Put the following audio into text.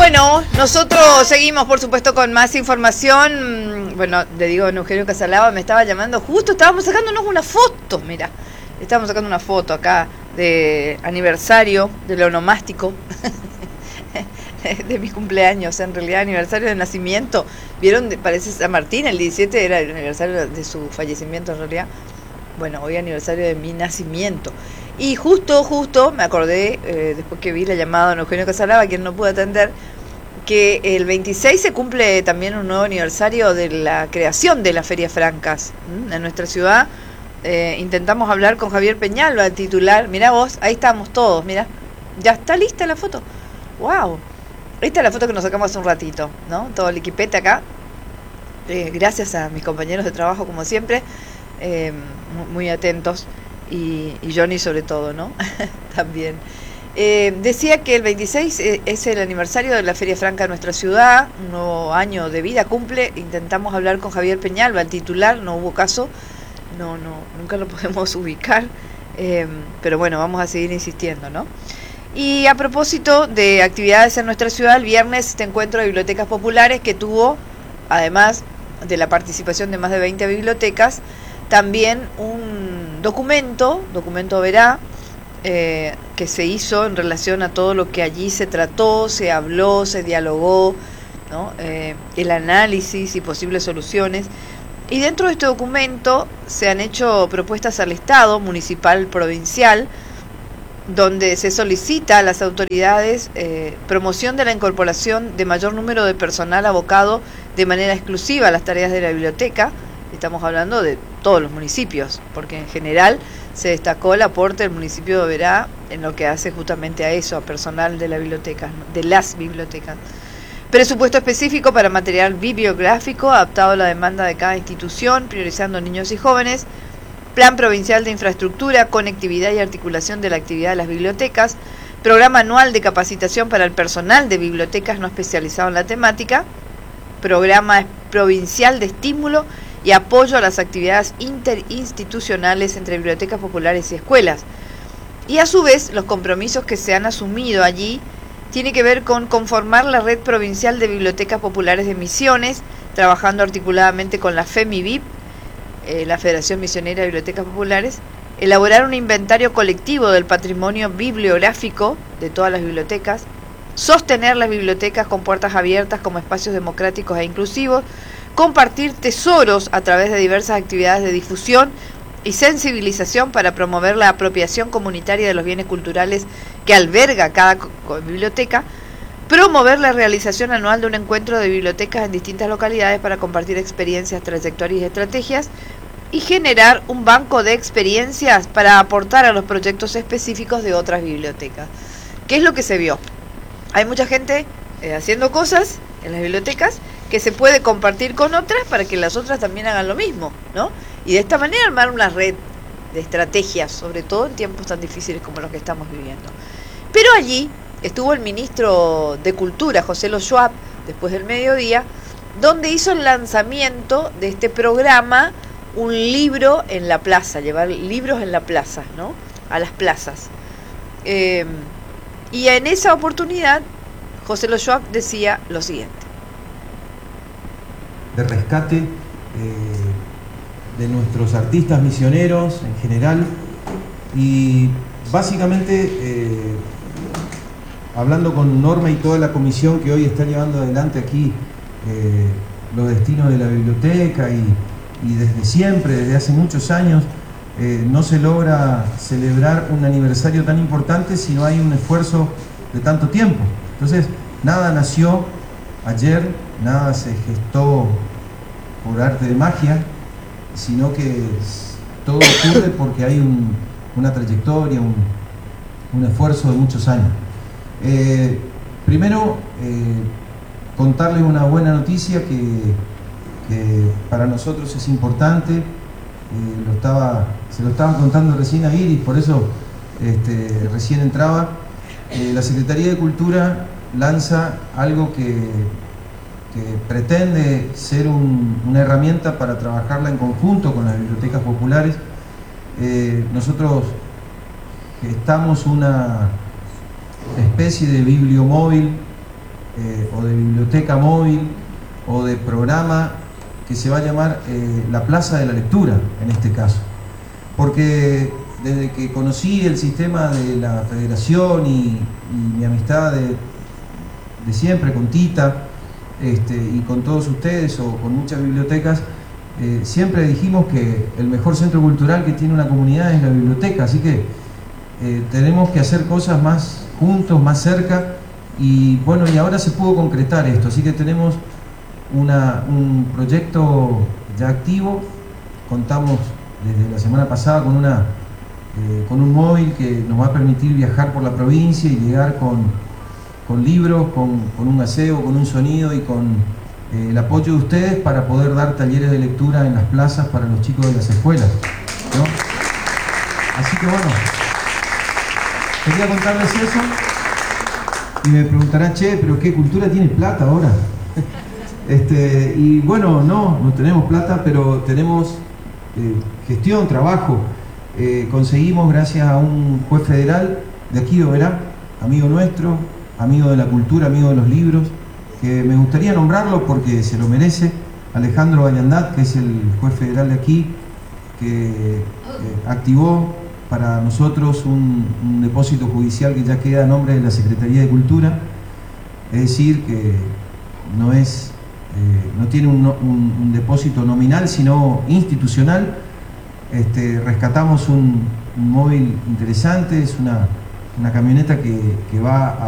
Bueno, nosotros seguimos, por supuesto, con más información. Bueno, le digo, Eugenio Casalaba me estaba llamando, justo estábamos sacándonos una foto, mira. Estábamos sacando una foto acá de aniversario del onomástico, de mi cumpleaños, en realidad aniversario de nacimiento. ¿Vieron? Parece San Martín, el 17 era el aniversario de su fallecimiento en realidad. Bueno, hoy aniversario de mi nacimiento. Y justo me acordé, después que vi la llamada de Eugenio Casalaba, quien no pude atender, que el 26 se cumple también un nuevo aniversario de la creación de las Ferias Francas en nuestra ciudad. Intentamos hablar con Javier Peñalba, el titular. Mirá vos, ahí estamos todos, mirá. Ya está lista la foto. ¡Wow! Esta es la foto que nos sacamos hace un ratito, ¿no? Todo el equipete acá. Gracias a mis compañeros de trabajo, como siempre, muy atentos. Y Johnny sobre todo, ¿no? También. Decía que el 26 es el aniversario de la Feria Franca de nuestra ciudad, un nuevo año de vida cumple. Intentamos hablar con Javier Peñalba, el titular, no hubo caso, nunca lo podemos ubicar, pero bueno, vamos a seguir insistiendo, ¿no? Y a propósito de actividades en nuestra ciudad, el viernes este encuentro de bibliotecas populares que tuvo, además de la participación de más de 20 bibliotecas, también un documento verá, que se hizo en relación a todo lo que allí se trató, se habló, se dialogó, ¿no? El análisis y posibles soluciones. Y dentro de este documento se han hecho propuestas al Estado, municipal, provincial, donde se solicita a las autoridades promoción de la incorporación de mayor número de personal abocado de manera exclusiva a las tareas de la biblioteca. Estamos hablando de todos los municipios, porque en general se destacó el aporte del municipio de Oberá en lo que hace justamente a eso, a personal de la biblioteca, de las bibliotecas. Presupuesto específico para material bibliográfico adaptado a la demanda de cada institución, priorizando niños y jóvenes. Plan provincial de infraestructura, conectividad y articulación de la actividad de las bibliotecas. Programa anual de capacitación para el personal de bibliotecas no especializado en la temática. Programa provincial de estímulo y apoyo a las actividades interinstitucionales entre bibliotecas populares y escuelas. Y a su vez, los compromisos que se han asumido allí tiene que ver con conformar la red provincial de bibliotecas populares de Misiones, trabajando articuladamente con la FEMIBIP, la Federación Misionera de Bibliotecas Populares, elaborar un inventario colectivo del patrimonio bibliográfico de todas las bibliotecas, sostener las bibliotecas con puertas abiertas como espacios democráticos e inclusivos, compartir tesoros a través de diversas actividades de difusión y sensibilización para promover la apropiación comunitaria de los bienes culturales que alberga cada biblioteca, promover la realización anual de un encuentro de bibliotecas en distintas localidades para compartir experiencias, trayectorias y estrategias, y generar un banco de experiencias para aportar a los proyectos específicos de otras bibliotecas. ¿Qué es lo que se vio? Hay mucha gente haciendo cosas en las bibliotecas que se puede compartir con otras para que las otras también hagan lo mismo, ¿no? Y de esta manera armar una red de estrategias, sobre todo en tiempos tan difíciles como los que estamos viviendo. Pero allí estuvo el ministro de Cultura, José Lo Schwab, después del mediodía, donde hizo el lanzamiento de este programa, un libro en la plaza, llevar libros en la plaza, ¿no? A las plazas. Y en esa oportunidad, José Lo Schwab decía lo siguiente. De rescate de nuestros artistas misioneros en general y básicamente hablando con Norma y toda la comisión que hoy está llevando adelante aquí los destinos de la biblioteca y desde siempre, desde hace muchos años, no se logra celebrar un aniversario tan importante si no hay un esfuerzo de tanto tiempo. Entonces, nada nació ayer, nada se gestó por arte de magia, sino que todo ocurre porque hay una trayectoria, un esfuerzo de muchos años. Primero, contarles una buena noticia que para nosotros es importante. Se lo estaban contando recién a Iris, por eso recién entraba. La Secretaría de Cultura lanza algo que pretende ser una herramienta para trabajarla en conjunto con las bibliotecas populares. Nosotros gestamos una especie de bibliomóvil o de biblioteca móvil o de programa que se va a llamar la Plaza de la Lectura, en este caso. Porque desde que conocí el sistema de la federación y mi amistad de siempre con Tita y con todos ustedes o con muchas bibliotecas, siempre dijimos que el mejor centro cultural que tiene una comunidad es la biblioteca, así que tenemos que hacer cosas más juntos, más cerca, y bueno, y ahora se pudo concretar esto, así que tenemos un proyecto ya activo. Contamos desde la semana pasada con un móvil que nos va a permitir viajar por la provincia y llegar con libros, con un aseo, con un sonido y con el apoyo de ustedes para poder dar talleres de lectura en las plazas para los chicos de las escuelas, ¿no? Así que bueno, quería contarles eso. Y me preguntarán, che, pero ¿qué cultura tiene plata ahora? Y bueno, no tenemos plata, pero tenemos gestión, trabajo. Conseguimos, gracias a un juez federal de aquí de Oberá, amigo nuestro, amigo de la cultura, amigo de los libros, que me gustaría nombrarlo porque se lo merece, Alejandro Vallandat, que es el juez federal de aquí, que activó para nosotros un depósito judicial que ya queda a nombre de la Secretaría de Cultura, es decir, que no tiene un depósito nominal, sino institucional. Rescatamos un móvil interesante, es una camioneta que va a